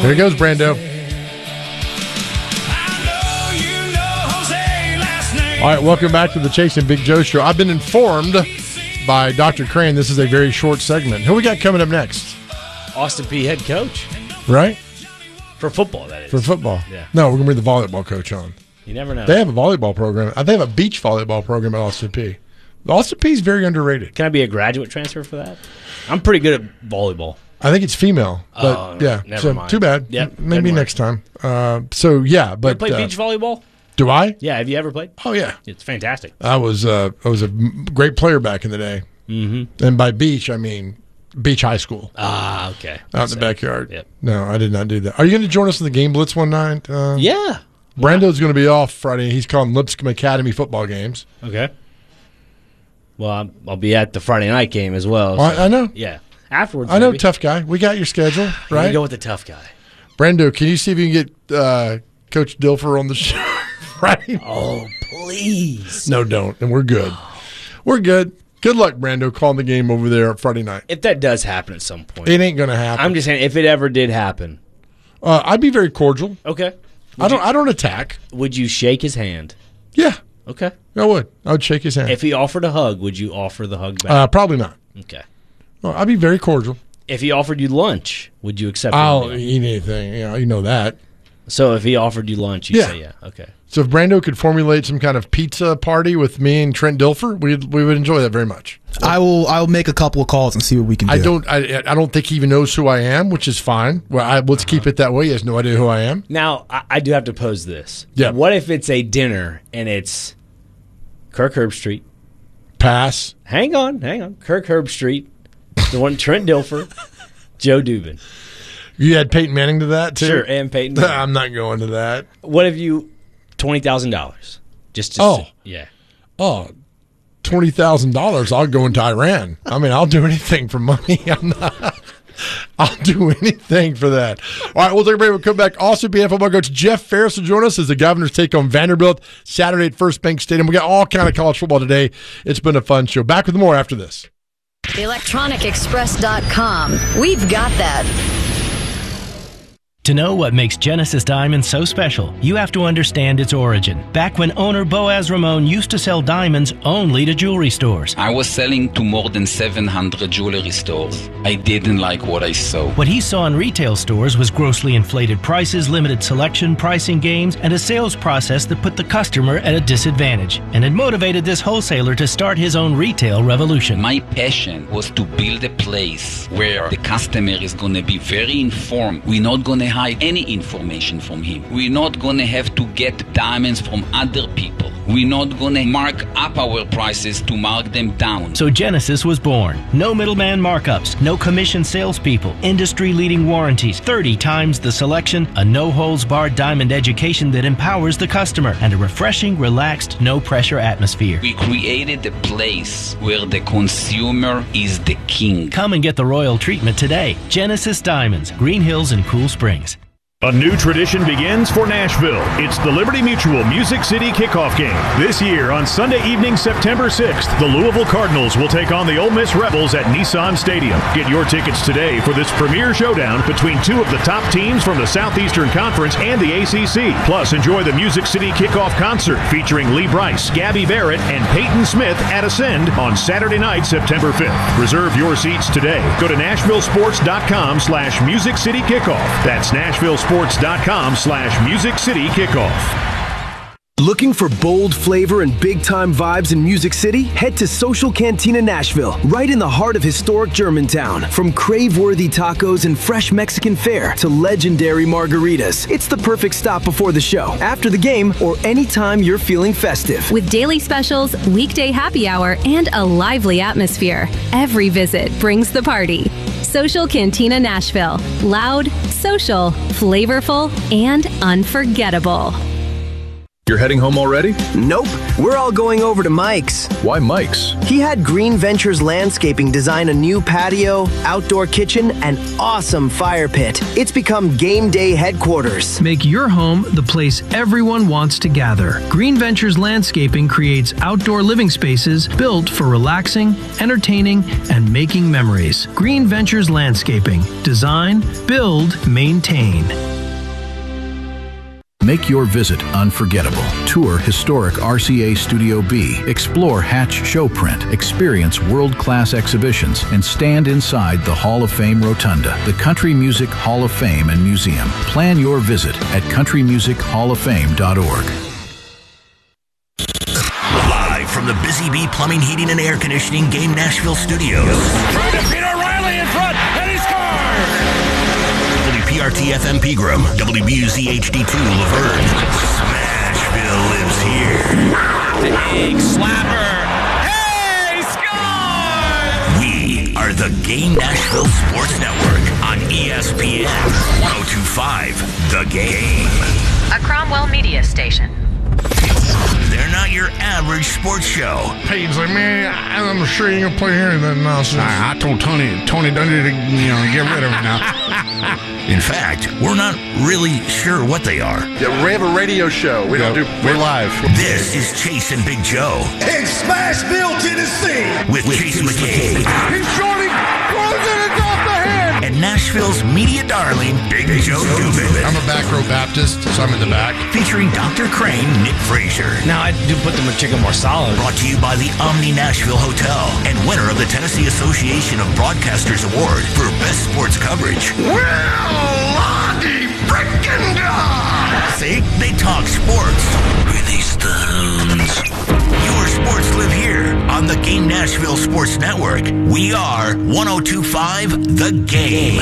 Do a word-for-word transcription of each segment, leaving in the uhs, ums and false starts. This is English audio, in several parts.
There goes Brando. All right, welcome back to the Chase and Big Joe Show. I've been informed by Doctor Crane this is a very short segment. Who we got coming up next? Austin Peay head coach. Right? For football, that is. For football. Yeah. No, we're going to bring the volleyball coach on. You never know. They have a volleyball program. They have a beach volleyball program at Austin Peay. Austin Peay is very underrated. Can I be a graduate transfer for that? I'm pretty good at volleyball. I think it's female, but oh, yeah, never so mind. too bad. Yep, maybe next time. Uh, so yeah, but you ever played uh, beach volleyball? Do I? Yeah, have you ever played? Oh yeah, it's fantastic. I was uh, I was a great player back in the day, mm-hmm. and by beach I mean beach high school. Ah, okay. Out in the backyard. Yep. No, I did not do that. Are you going to join us in the Game Blitz one night? Uh, yeah. Brando's going to be off Friday. He's calling Lipscomb Academy football games. Okay. Well, I'm, I'll be at the Friday night game as well. So. I, I know. Yeah. Afterwards, I know, maybe. Tough guy. We got your schedule, right? You go with the tough guy. Brando, can you see if you can get uh, Coach Dilfer on the show? Right? Oh, please. No, don't. And we're good. We're good. Good luck, Brando, calling the game over there Friday night. If that does happen at some point. It ain't going to happen. I'm just saying, if it ever did happen. Uh, I'd be very cordial. Okay. I don't, you, I don't attack. Would you shake his hand? Yeah. Okay. I would. I would shake his hand. If he offered a hug, would you offer the hug back? Uh, probably not. Okay. Well, I'd be very cordial. If he offered you lunch, would you accept it? I'll eat anything. You know, you know that. So if he offered you lunch, you'd yeah. say yeah. Okay. So if Brando could formulate some kind of pizza party with me and Trent Dilfer, we we would enjoy that very much. I will. I will make a couple of calls and see what we can do. I don't. I, I don't think he even knows who I am, which is fine. Well, I, let's keep it that way. He has no idea who I am. Now I, I do have to pose this. Yeah. What if it's a dinner and it's Kirk Herbstreit? Pass. Hang on, hang on. Kirk Herbstreit, the one Trent Dilfer, Joe Dubin. You had Peyton Manning to that too. Sure, and Peyton Manning. I'm not going to that. What if you twenty thousand dollars? Just to oh see. yeah. Oh. Twenty thousand dollars, I'll go into Iran. I mean, I'll do anything for money. I'm not. I'll do anything for that. All right, we'll take a break. We'll come back. Also, B N football coach Jeff Ferris will join us as the Governors take on Vanderbilt Saturday at First Bank Stadium. We got all kind of college football today. It's been a fun show. Back with more after this. electronic express dot com. We've got that. To know what makes Genesis Diamonds so special, you have to understand its origin. Back when owner Boaz Ramon used to sell diamonds only to jewelry stores. I was selling to more than seven hundred jewelry stores. I didn't like what I saw. What he saw in retail stores was grossly inflated prices, limited selection, pricing games, and a sales process that put the customer at a disadvantage. And it motivated this wholesaler to start his own retail revolution. My passion was to build a place where the customer is going to be very informed. We're not going to hide any information from him. We're not going to have to get diamonds from other people. We're not going to mark up our prices to mark them down. So Genesis was born. No middleman markups, no commission salespeople, industry-leading warranties, thirty times the selection, a no-holds-barred diamond education that empowers the customer, and a refreshing, relaxed, no-pressure atmosphere. We created a place where the consumer is the king. Come and get the royal treatment today. Genesis Diamonds, Green Hills and Cool Springs. A new tradition begins for Nashville. It's the Liberty Mutual Music City Kickoff Game. This year, on Sunday evening, September sixth, the Louisville Cardinals will take on the Ole Miss Rebels at Nissan Stadium. Get your tickets today for this premier showdown between two of the top teams from the Southeastern Conference and the A C C. Plus, enjoy the Music City Kickoff Concert featuring Lee Brice, Gabby Barrett, and Peyton Smith at Ascend on Saturday night, September fifth. Reserve your seats today. Go to nashvillesports.com slash Music City Kickoff. That's Nashville Sports. Sports.com slash Music City Kickoff. Looking for bold flavor and big-time vibes in Music City? Head to Social Cantina Nashville, right in the heart of historic Germantown. From crave-worthy tacos and fresh Mexican fare to legendary margaritas, it's the perfect stop before the show, after the game, or anytime you're feeling festive. With daily specials, weekday happy hour, and a lively atmosphere, every visit brings the party. Social Cantina Nashville. Loud, social, flavorful, and unforgettable. You're heading home already? Nope. We're all going over to Mike's. Why Mike's? He had Green Ventures Landscaping design a new patio, outdoor kitchen, and awesome fire pit. It's become game day headquarters. Make your home the place everyone wants to gather. Green Ventures Landscaping creates outdoor living spaces built for relaxing, entertaining, and making memories. Green Ventures Landscaping. Design, build, maintain. Make your visit unforgettable. Tour historic R C A Studio B. Explore Hatch Showprint. Experience world-class exhibitions and stand inside the Hall of Fame Rotunda, the Country Music Hall of Fame and Museum. Plan your visit at country music hall of fame dot org. Live from the Busy Bee Plumbing, Heating, and Air Conditioning Game Nashville studios. Trying to beat O'Reilly in front, and he scores! W P R T F M Pegram, W B U Z H D two Laverne. Smashville lives here. Big slapper. Hey, scores! We are the Game Nashville Sports Network on E S P N one oh two point five The Game. A Cromwell Media Station. They're not your average sports show. Peyton's like, man, I'm sure you ain't gonna play here and that nonsense. I, I told Tony, Tony Dundee to, you know, get rid of it now. In fact, we're not really sure what they are. Yeah, we have a radio show. We yeah, don't do. We're live. This is Chase and Big Joe in Smashville, Tennessee, with, with Chase, Chase McCabe. He's shorting, throws it, it's off the hand. And Nashville's media darling, Big, Big Joe Dubin. I'm a back row Baptist, so I'm in the back. Featuring Doctor Crane, Nick Frazier. Now I do put the chicken more solid. Brought to you by the Omni Nashville Hotel and winner of the Tennessee Association of Broadcasters Award for Best Sports Coverage. Well, Lottie frickin' God! See, they talk sports. Release the hounds. Your sports live here on the Game Nashville Sports Network. We are one oh two point five The Game.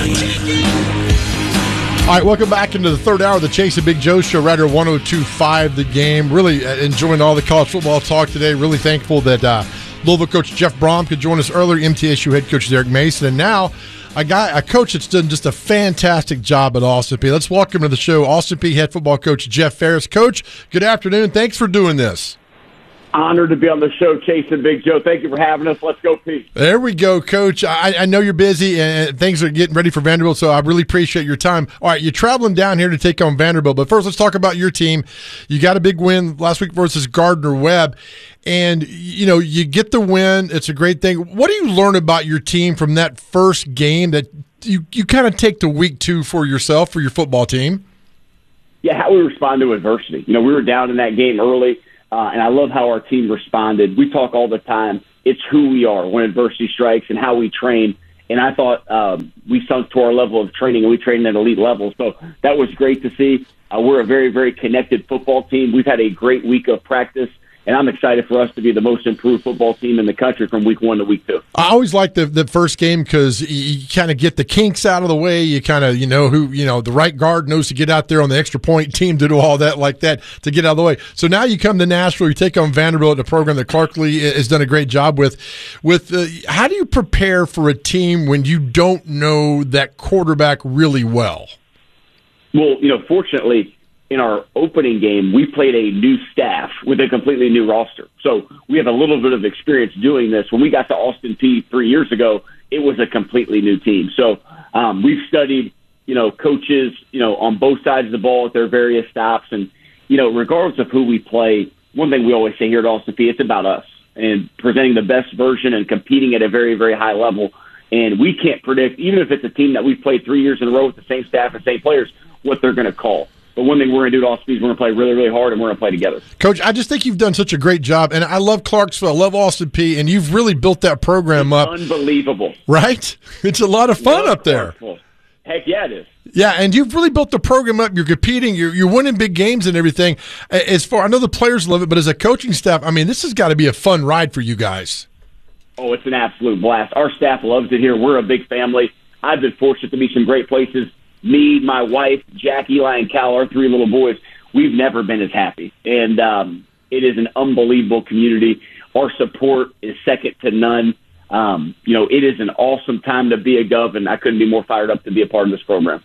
All right, welcome back into the third hour of the Chase and Big Joe Show right here, one oh two point five The Game. Really uh, enjoying all the college football talk today. Really thankful that uh, Louisville coach Jeff Brom could join us earlier, M T S U head coach Derek Mason, and now a guy, a coach that's done just a fantastic job at Austin Peay. Let's welcome to the show Austin Peay head football coach Jeff Ferris. Coach, good afternoon. Thanks for doing this. Honored to be on the show, Chase and Big Joe. Thank you for having us. Let's go, Pete. There we go, Coach. I, I know you're busy and things are getting ready for Vanderbilt, so I really appreciate your time. All right, you're traveling down here to take on Vanderbilt, but first let's talk about your team. You got a big win last week versus Gardner-Webb, and, you know, you get the win. It's a great thing. What do you learn about your team from that first game that you, you kind of take to week two for yourself, for your football team? Yeah, how we respond to adversity. You know, we were down in that game early. Uh, and I love how our team responded. We talk all the time. It's who we are when adversity strikes and how we train. And I thought um, we sunk to our level of training, and we trained at elite level. So that was great to see. Uh, we're a very, very connected football team. We've had a great week of practice. And I'm excited for us to be the most improved football team in the country from week one to week two. I always like the the first game because you, you kind of get the kinks out of the way. You kind of, you know, who, you know, the right guard knows to get out there on the extra point team to do all that like that to get out of the way. So now you come to Nashville, you take on Vanderbilt, a program that Clark Lee has done a great job with. With uh, how do you prepare for a team when you don't know that quarterback really well? Well, you know, fortunately, in our opening game, we played a new staff with a completely new roster. So we have a little bit of experience doing this. When we got to Austin Peay three years ago, it was a completely new team. So um, we've studied, you know, coaches, you know, on both sides of the ball at their various stops. And, you know, regardless of who we play, one thing we always say here at Austin Peay, it's about us and presenting the best version and competing at a very, very high level. And we can't predict, even if it's a team that we've played three years in a row with the same staff and same players, what they're going to call. But one thing we're going to do at Austin Peay is we're going to play really, really hard, and we're going to play together. Coach, I just think you've done such a great job, and I love Clarksville, I love Austin Peay, and you've really built that program it's up. Unbelievable. Right? It's a lot of fun love up there. Clarksville. Heck yeah, it is. Yeah, and you've really built the program up. You're competing. You're, you're winning big games and everything. As far, I know the players love it, but as a coaching staff, I mean, this has got to be a fun ride for you guys. Oh, it's an absolute blast. Our staff loves it here. We're a big family. I've been fortunate to be some great places. Me, my wife, Jack, Eli, and Cal, our three little boys, we've never been as happy. And um, it is an unbelievable community. Our support is second to none. Um, you know, it is an awesome time to be a Gov, and I couldn't be more fired up to be a part of this program.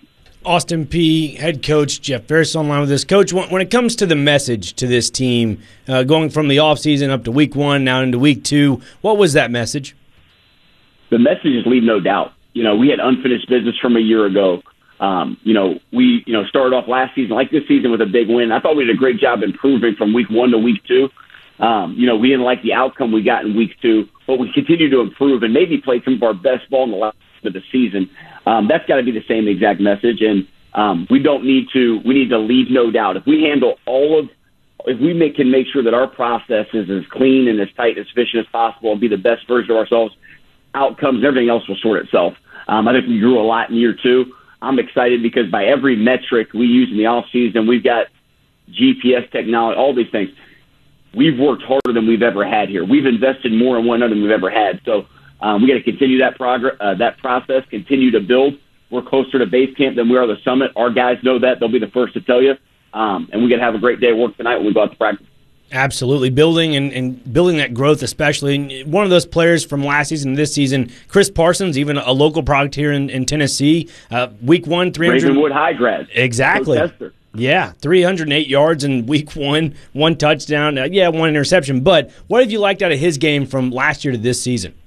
Austin Peay head coach Jeff Ferris online with us. Coach, when it comes to the message to this team, uh, going from the offseason up to week one, now into week two, what was that message? The message is leave no doubt. You know, we had unfinished business from a year ago. Um, you know, we, you know, started off last season like this season with a big win. I thought we did a great job improving from week one to week two. Um, you know, we didn't like the outcome we got in week two, but we continue to improve and maybe play some of our best ball in the last of the season. Um, that's got to be the same exact message. And um, we don't need to, we need to leave no doubt. If we handle all of, if we make, can make sure that our process is as clean and as tight and as efficient as possible and be the best version of ourselves, outcomes, everything else will sort itself. Um, I think we grew a lot in year two. I'm excited because by every metric we use in the offseason, we've got G P S technology, all these things. We've worked harder than we've ever had here. We've invested more in one another than we've ever had. So um, we got to continue that progress, uh, that process, continue to build. We're closer to base camp than we are the summit. Our guys know that. They'll be the first to tell you. Um, and we got to have a great day of work tonight when we go out to practice. Absolutely. Building and, and building that growth, especially. One of those players from last season and this season, Chris Parsons, even a local product here in, in Tennessee. Uh, week one, three hundred. Ravenwood High grad. Exactly. Yeah, three hundred eight yards in week one, one touchdown. Uh, yeah, one interception. But what have you liked out of his game from last year to this season?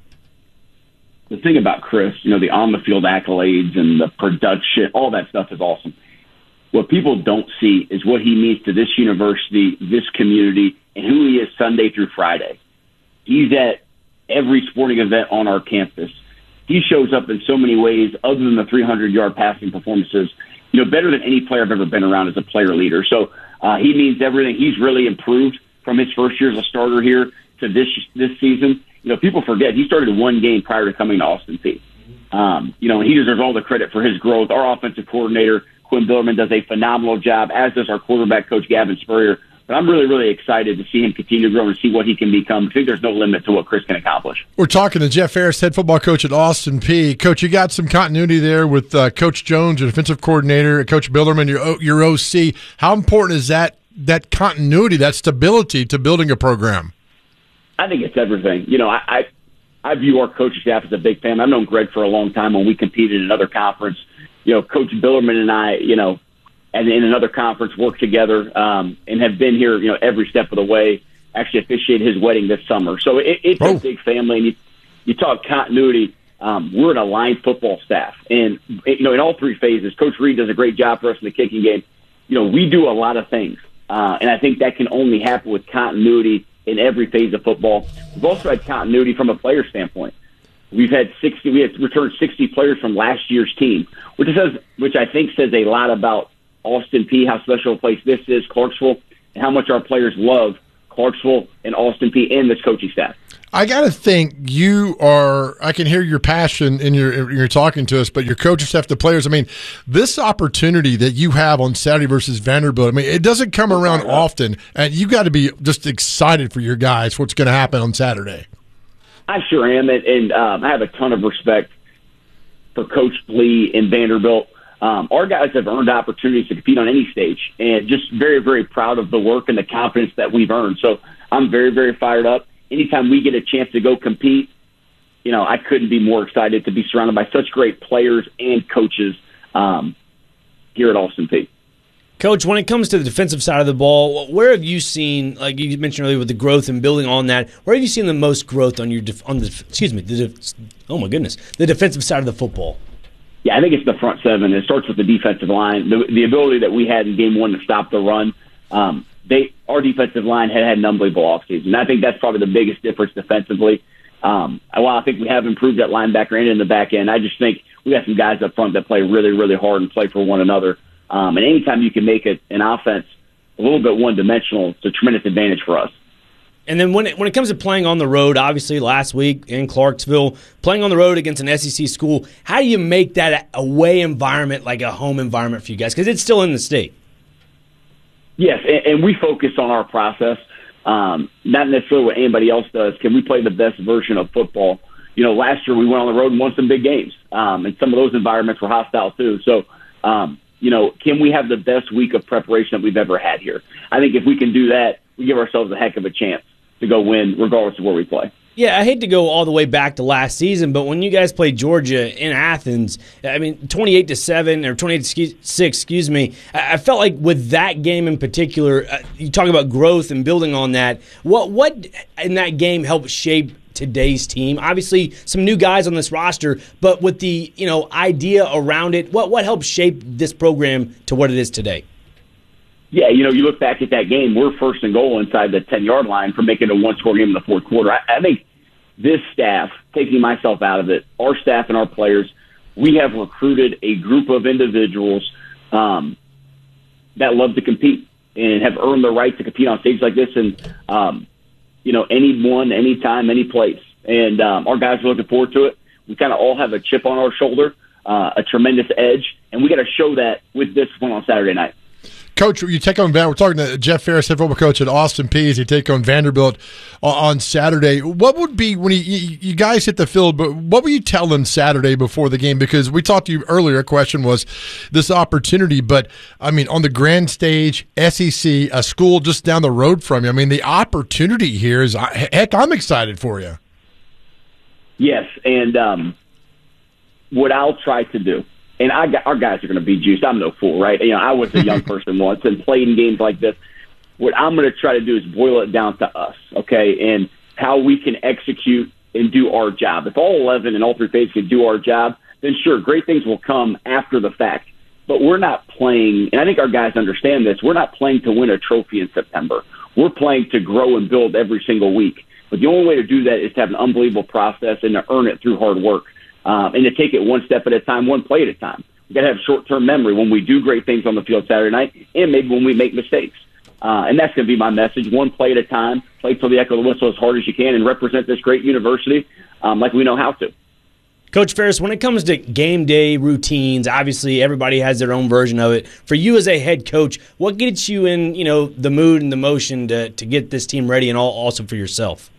The thing about Chris, you know, the on-the-field accolades and the production, all that stuff is awesome. What people don't see is what he means to this university, this community, and who he is Sunday through Friday. He's at every sporting event on our campus. He shows up in so many ways other than the three hundred yard passing performances, you know, better than any player I've ever been around as a player leader. So uh, he means everything. He's really improved from his first year as a starter here to this this season. You know, people forget he started one game prior to coming to Austin Peay. Um, you know, and he deserves all the credit for his growth. Our offensive coordinator, Quinn Billerman, does a phenomenal job, as does our quarterback coach, Gavin Spurrier. But I'm really, really excited to see him continue to grow and see what he can become. I think there's no limit to what Chris can accomplish. We're talking to Jeff Ferris, head football coach at Austin Peay. Coach, you got some continuity there with uh, Coach Jones, your defensive coordinator, Coach Billerman, your o- your O C. How important is that that continuity, that stability to building a program? I think it's everything. You know, I, I I view our coaching staff as a big family. I've known Greg for a long time when we competed in another conference. You know, Coach Billerman and I, you know, and in another conference worked together um, and have been here, you know, every step of the way. Actually officiated his wedding this summer. So it, it's oh. a big family. And you, you talk continuity. Um, we're an aligned football staff. And, you know, in all three phases, Coach Reed does a great job for us in the kicking game. You know, we do a lot of things. Uh, and I think that can only happen with continuity in every phase of football. We've also had continuity from a player standpoint. We've had sixty. We have returned sixty players from last year's team, which says, which I think says a lot about Austin Peay, how special a place this is, Clarksville, and how much our players love Clarksville and Austin Peay and this coaching staff. I got to think you are. I can hear your passion in your you're talking to us, but your coaching staff, the players. I mean, this opportunity that you have on Saturday versus Vanderbilt. I mean, it doesn't come around often, and you got to be just excited for your guys. What's going to happen on Saturday? I sure am, and, and um, I have a ton of respect for Coach Lee and Vanderbilt. Um, our guys have earned opportunities to compete on any stage, and just very, very proud of the work and the confidence that we've earned. So I'm very, very fired up. Anytime we get a chance to go compete, you know, I couldn't be more excited to be surrounded by such great players and coaches um, here at Austin Peay. Coach, when it comes to the defensive side of the ball, where have you seen, like you mentioned earlier, with the growth and building on that? Where have you seen the most growth on your def- on the excuse me, the def- oh my goodness, the defensive side of the football? Yeah, I think it's the front seven. It starts with the defensive line, the, the ability that we had in game one to stop the run. Um, they our defensive line had had an unbelievable offseason. I think that's probably the biggest difference defensively. Um, while I think we have improved at linebacker and in the back end, I just think we got some guys up front that play really, really hard and play for one another. Um, and anytime you can make it an offense a little bit one-dimensional, it's a tremendous advantage for us. And then when it, when it comes to playing on the road, obviously last week in Clarksville, playing on the road against an S E C school, how do you make that away environment like a home environment for you guys? Because it's still in the state. Yes, and, and we focus on our process, um, not necessarily what anybody else does. Can we play the best version of football? You know, last year we went on the road and won some big games, um, and some of those environments were hostile too. So, um, you know, can we have the best week of preparation that we've ever had here? I think if we can do that, we give ourselves a heck of a chance to go win regardless of where we play. Yeah, I hate to go all the way back to last season, but when you guys played Georgia in Athens, I mean, twenty-eight to seven or twenty-eight to six, excuse me, I felt like with that game in particular, uh, you talk about growth and building on that. What what in that game helped shape today's team? Obviously, some new guys on this roster, but with the you know idea around it, what what helped shape this program to what it is today? Yeah, you know, you look back at that game, we're first and goal inside the ten-yard line for making a one-score game in the fourth quarter. I, I think this staff, taking myself out of it, our staff and our players, we have recruited a group of individuals um, that love to compete and have earned the right to compete on stages like this and, um, you know, anyone, anytime, any place. And um, our guys are looking forward to it. We kind of all have a chip on our shoulder, uh, a tremendous edge, and we got to show that with discipline on Saturday night. Coach, you take on We're talking to Jeff Ferris, head football coach at Austin Peay. You take on Vanderbilt on Saturday. What would be when you, you guys hit the field? But what were you telling Saturday before the game? Because we talked to you earlier. A question was this opportunity, but I mean, on the grand stage, S E C, a school just down the road from you. I mean, the opportunity here is heck. I'm excited for you. Yes, and um, what I'll try to do. And I, our guys are going to be juiced. I'm no fool, right? You know, I was a young person once and played in games like this. What I'm going to try to do is boil it down to us, okay, and how we can execute and do our job. If all eleven and all three phases can do our job, then sure, great things will come after the fact. But we're not playing, and I think our guys understand this, we're not playing to win a trophy in September. We're playing to grow and build every single week. But the only way to do that is to have an unbelievable process and to earn it through hard work. Um, and to take it one step at a time, one play at a time. We've got to have short-term memory when we do great things on the field Saturday night and maybe when we make mistakes. Uh, and that's going to be my message, one play at a time, play till the echo of the whistle as hard as you can and represent this great university um, like we know how to. Coach Ferris, when it comes to game day routines, obviously everybody has their own version of it. For you as a head coach, what gets you in you know, the mood and the motion to, to get this team ready and all, also for yourself?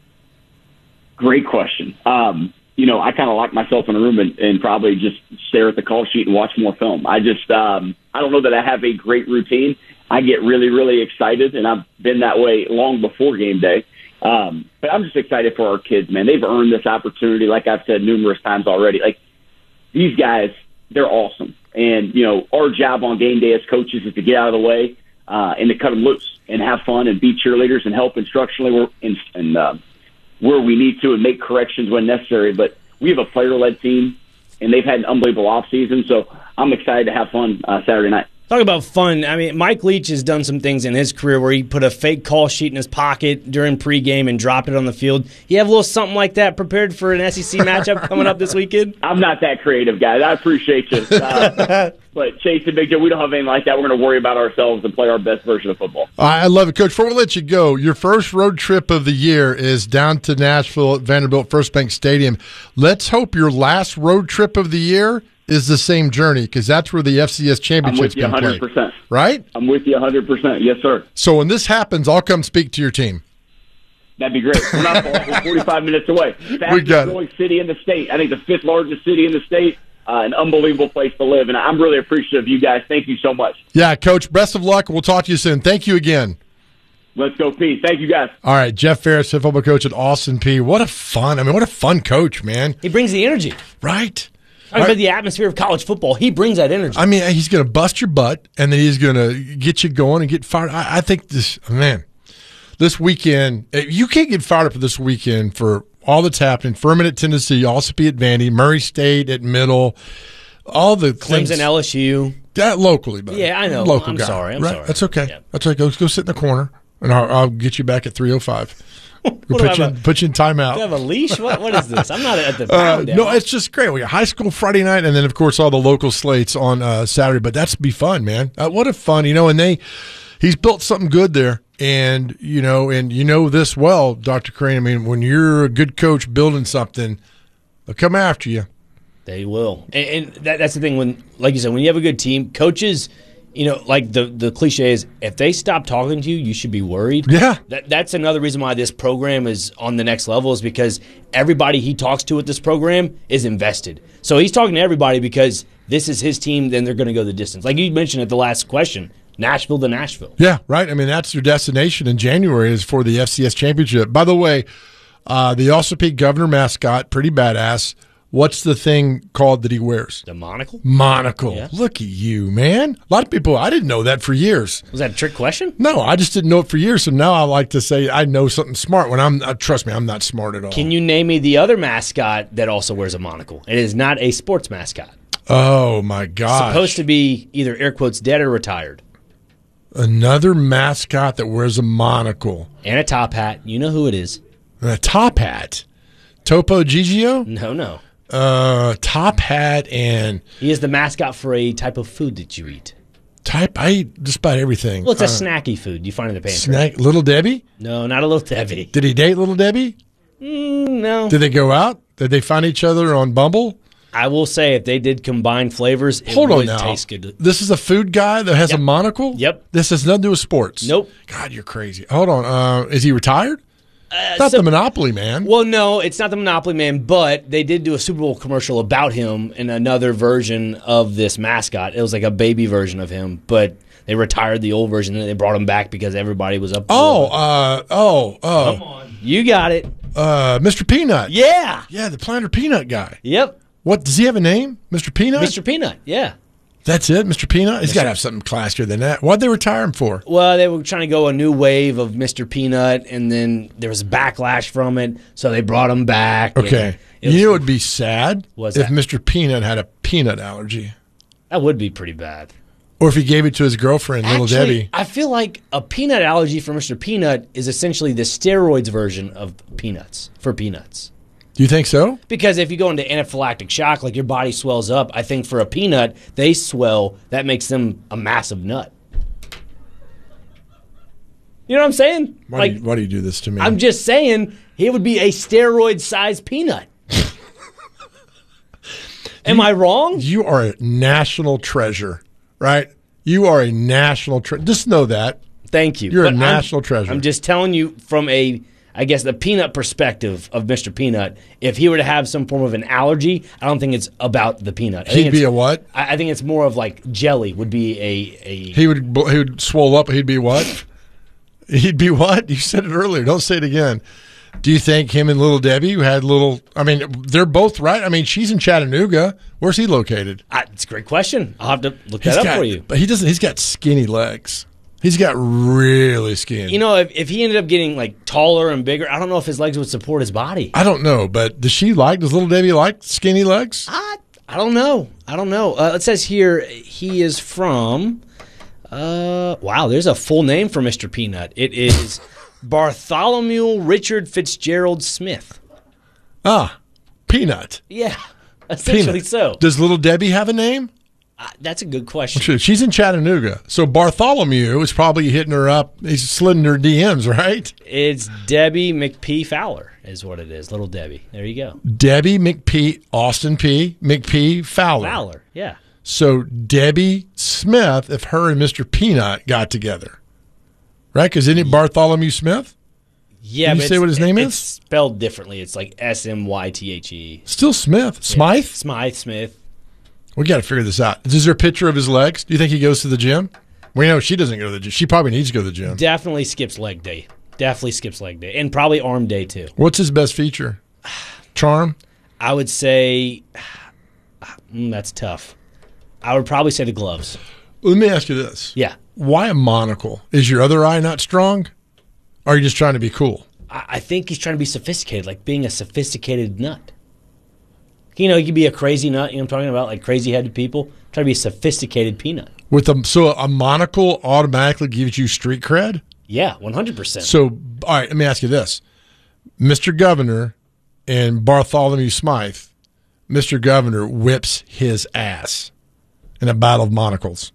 Great question. Um You know, I kind of lock myself in a room and, and probably just stare at the call sheet and watch more film. I just, um, I don't know that I have a great routine. I get really, really excited, and I've been that way long before game day. Um, but I'm just excited for our kids, man. They've earned this opportunity, like I've said numerous times already. Like, these guys, they're awesome. And, you know, our job on game day as coaches is to get out of the way uh, and to cut them loose and have fun and be cheerleaders and help instructionally and, and uh, where we need to and make corrections when necessary. But we have a player-led team, and they've had an unbelievable offseason, so I'm excited to have fun uh, Saturday night. Talk about fun. I mean, Mike Leach has done some things in his career where he put a fake call sheet in his pocket during pregame and dropped it on the field. You have a little something like that prepared for an S E C matchup coming up this weekend? I'm not that creative, guys. I appreciate you. Uh, but Chase and Big Joe, we don't have anything like that. We're going to worry about ourselves and play our best version of football. I love it, Coach. Before we let you go, your first road trip of the year is down to Nashville at Vanderbilt First Bank Stadium. Let's hope your last road trip of the year is the same journey, because that's where the F C S championship's been played. one hundred percent. Right? I'm with you one hundred percent. Yes, sir. So when this happens, I'll come speak to your team. That'd be great. We're not far. We're forty-five minutes away. Fastest we got growing city in the state. I think the fifth largest city in the state. Uh, an unbelievable place to live, and I'm really appreciative of you guys. Thank you so much. Yeah, Coach, best of luck. We'll talk to you soon. Thank you again. Let's go, Pete. Thank you, guys. All right, Jeff Ferris, head football coach at Austin Peay. What a fun, I mean, what a fun coach, man. He brings the energy. Right. Talking about the atmosphere of college football, he brings that energy. I mean, he's going to bust your butt, and then he's going to get you going and get fired. I, I think this, man, this weekend, you can't get fired up this weekend for all that's happening. Furman at Tennessee, also be at Vandy, Murray State at Middle, all the Clemson, things. L S U. That locally, buddy. Yeah, I know. Local I'm guy. sorry. I'm right? sorry. That's okay. Yeah. That's right. Go, go sit in the corner, and I'll, I'll get you back at three oh five. We'll put, you in, put you in timeout. Do I have a leash? What, what is this? I'm not at the uh, pound. No, it's just great. We got high school Friday night, and then, of course, all the local slates on uh, Saturday. But that's be fun, man. Uh, what a fun, you know, and they he's built something good there. And, you know, and you know this well, Doctor Crane. I mean, when you're a good coach building something, they'll come after you. They will. And, and that, that's the thing. When, like you said, when you have a good team, coaches – you know, like the, the cliche is, if they stop talking to you, you should be worried. Yeah. That, that's another reason why this program is on the next level, is because everybody he talks to with this program is invested. So he's talking to everybody because this is his team, then they're going to go the distance. Like you mentioned at the last question, Nashville to Nashville. Yeah, right. I mean, that's your destination in January is for the F C S championship. By the way, Uh, the Austin Peay Governor mascot, pretty badass. What's the thing called that he wears? The monocle? Monocle. Yeah. Look at you, man. A lot of people, I didn't know that for years. Was that a trick question? No, I just didn't know it for years. So now I like to say I know something smart when I'm, uh, trust me, I'm not smart at all. Can you name me the other mascot that also wears a monocle? It is not a sports mascot. Oh, my gosh. Supposed to be either air quotes dead or retired. Another mascot that wears a monocle. And a top hat. You know who it is. And a top hat. Topo Gigio? No, no. Uh, top hat and... He is the mascot for a type of food that you eat. Type? I eat just about everything. Well, it's a uh, snacky food you find in the pantry. Snack? Little Debbie? No, not a Little Debbie. Did he date Little Debbie? Mm, no. Did they go out? Did they find each other on Bumble? I will say if they did combine flavors, it Hold would on now. taste good. This is a food guy that has Yep. a monocle? Yep. This has nothing to do with sports? Nope. God, you're crazy. Hold on. Uh, is he retired? Uh, Not so- the Monopoly Man. Well, no, it's not the Monopoly Man, but they did do a Super Bowl commercial about him in another version of this mascot. It was like a baby version of him, but they retired the old version and they brought him back because everybody was up. Oh, uh, oh, oh. Come on. You got it. Uh, Mister Peanut. Yeah. Yeah, the Planter Peanut guy. Yep. What, does he have a name? Mister Peanut? Mister Peanut, yeah. That's it, Mister Peanut? He's got to have something classier than that. What'd they retire him for? Well, they were trying to go a new wave of Mister Peanut, and then there was backlash from it, so they brought him back. and Okay. it was- You know what would be sad? What's if that? Mister Peanut had a peanut allergy. That would be pretty bad. Or if he gave it to his girlfriend, Little Actually, Debbie. I feel like a peanut allergy for Mister Peanut is essentially the steroids version of peanuts, for peanuts. Do you think so? Because if you go into anaphylactic shock, like your body swells up, I think for a peanut, they swell. That makes them a massive nut. You know what I'm saying? Why, like, do you, why do you do this to me? I'm just saying he would be a steroid-sized peanut. Am I wrong? You are a national treasure, right? You are a national treasure. Just know that. Thank you. You're But a I'm- national treasure. I'm just telling you from a, I guess, the peanut perspective of Mister Peanut. If he were to have some form of an allergy, I don't think it's about the peanut. I think He'd be it's- a what? I, I think it's more of like jelly would be a, a He would he would swell up. He'd be what? He'd be what? You said it earlier. Don't say it again. Do you think him and Little Debbie who had little? I mean, they're both right. I mean, she's in Chattanooga. Where's he located? I, it's a great question. I'll have to look He's that up got- for you. But he doesn't. He's got skinny legs. He's got really skinny. You know, if, if he ended up getting like taller and bigger, I don't know if his legs would support his body. I don't know, but does she like? Does Little Debbie like skinny legs? I, I don't know. I don't know. Uh, it says here he is from. Uh, wow, there's a full name for Mister Peanut. It is Bartholomew Richard Fitzgerald Smith. Ah, Peanut. Yeah, essentially Peanut. so. Does Little Debbie have a name? Uh, that's a good question. Sure, she's in Chattanooga, so Bartholomew is probably hitting her up. He's sliding her D Ms, right? It's Debbie McP Fowler, is what it is. Little Debbie. There you go. Debbie McP, Austin P. McP Fowler. Fowler, yeah. So Debbie Smith, if her and Mister Peanut got together, right? Because isn't it Bartholomew Smith? Yeah, Can you but say it's- what his name it's is? spelled differently. It's like S M Y T H E. Still Smith. Smythe? Smythe Smith. We got to figure this out. Is there a picture of his legs? Do you think he goes to the gym? We know she doesn't go to the gym. She probably needs to go to the gym. Definitely skips leg day. Definitely skips leg day. And probably arm day, too. What's his best feature? Charm? I would say mm, that's tough. I would probably say the gloves. Let me ask you this. Yeah. Why a monocle? Is your other eye not strong? Or are you just trying to be cool? I, I think he's trying to be sophisticated, like being a sophisticated nut. You know, you could be a crazy nut, you know what I'm talking about, like crazy-headed people. Try to be a sophisticated peanut. With a, so a monocle automatically gives you street cred? Yeah, one hundred percent. So, all right, let me ask you this. Mister Governor and Bartholomew Smythe, Mister Governor whips his ass in a battle of monocles.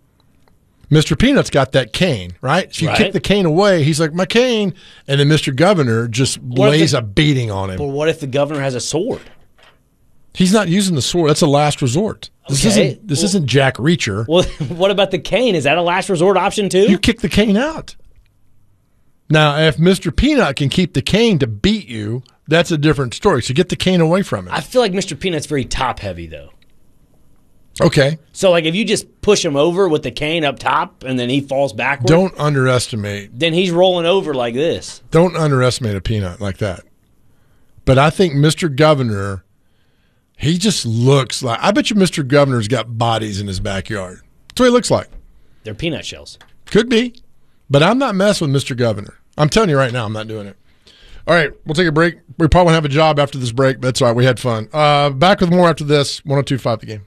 Mister Peanut's got that cane, right? So you Right. kick the cane away, he's like, my cane. And then Mister Governor just What if lays the- a beating on him. But what if the governor has a sword? He's not using the sword. That's a last resort. This Okay. isn't this Well- isn't Jack Reacher. Well, what about the cane? Is that a last resort option, too? You kick the cane out. Now, if Mister Peanut can keep the cane to beat you, that's a different story. So get the cane away from him. I feel like Mister Peanut's very top-heavy, though. Okay. So, like, if you just push him over with the cane up top and then he falls backward, Don't underestimate. then he's rolling over like this. Don't underestimate a peanut like that. But I think Mister Governor, he just looks like, I bet you Mister Governor's got bodies in his backyard. That's what he looks like. They're peanut shells. Could be. But I'm not messing with Mister Governor. I'm telling you right now, I'm not doing it. All right, we'll take a break. We probably won't have a job after this break, but that's all right. We had fun. Uh, back with more after this. one oh two point five The Game.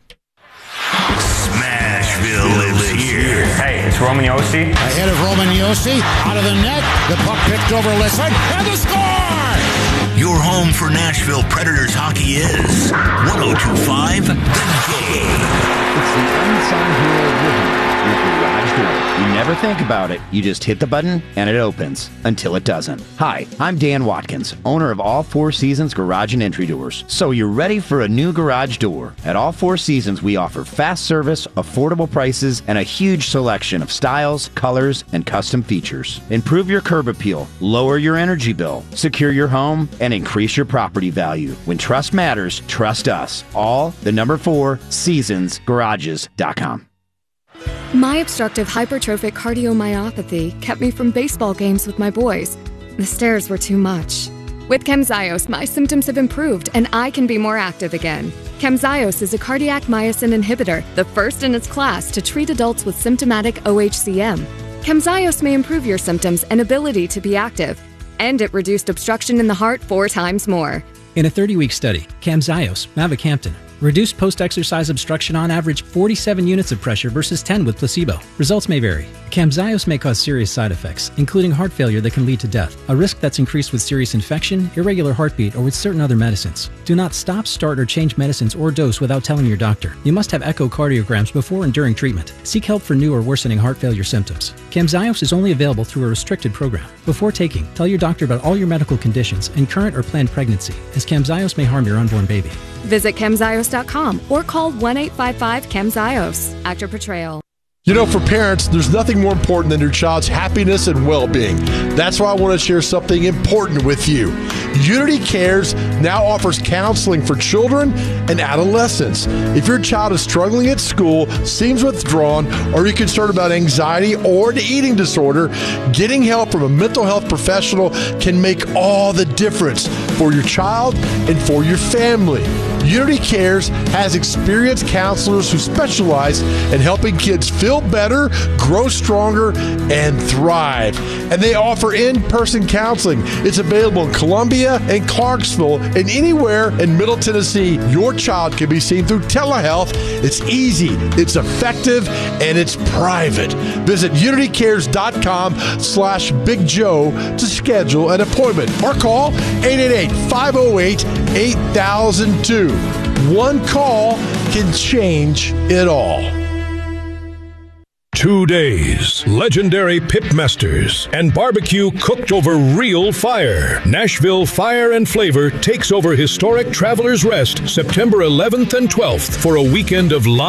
Smashville lives here. Hey, it's Roman Yossi. Ahead of Roman Yossi. Out of the net. The puck picked over Lisson. And the score! Your home for Nashville Predators hockey is one oh two point five The Game. It's the unsung hero of living with Garage Door. You never think about it. You just hit the button and it opens until it doesn't. Hi, I'm Dan Watkins, owner of All Four Seasons Garage and Entry Doors. So you're ready for a new garage door. At All Four Seasons, we offer fast service, affordable prices, and a huge selection of styles, colors, and custom features. Improve your curb appeal, lower your energy bill, secure your home, and increase your property value. When trust matters, trust us. All the number four seasons garages dot com. My obstructive hypertrophic cardiomyopathy kept me from baseball games with my boys. The stairs were too much. With Camzyos, my symptoms have improved and I can be more active again. Camzyos is a cardiac myosin inhibitor, the first in its class to treat adults with symptomatic O H C M. Camzyos may improve your symptoms and ability to be active, and it reduced obstruction in the heart four times more. In a thirty-week study, Camzyos, mavacamten, reduced post-exercise obstruction on average forty-seven units of pressure versus ten with placebo. Results may vary. Camzyos may cause serious side effects, including heart failure that can lead to death, a risk that's increased with serious infection, irregular heartbeat, or with certain other medicines. Do not stop, start, or change medicines or dose without telling your doctor. You must have echocardiograms before and during treatment. Seek help for new or worsening heart failure symptoms. Camzyos is only available through a restricted program. Before taking, tell your doctor about all your medical conditions and current or planned pregnancy, as Camzyos may harm your unborn baby. Visit Camzyos dot com or call one eight five five Camzyos. Actor Portrayal. You know, for parents, there's nothing more important than your child's happiness and well-being. That's why I want to share something important with you. Unity Cares now offers counseling for children and adolescents. If your child is struggling at school, seems withdrawn, or you're concerned about anxiety or an eating disorder, getting help from a mental health professional can make all the difference for your child and for your family. Unity Cares has experienced counselors who specialize in helping kids feel better, grow stronger, and thrive. And they offer in-person counseling. It's available in Columbia and Clarksville and anywhere in Middle Tennessee. Your child can be seen through telehealth. It's easy, it's effective, and it's private. Visit unity cares dot com slash Big Joe to schedule an appointment or call eight eight eight, five oh eight, eight thousand two. One call can change it all. Two days, legendary Pipmasters, and barbecue cooked over real fire. Nashville Fire and Flavor takes over historic Travelers Rest September eleventh and twelfth for a weekend of live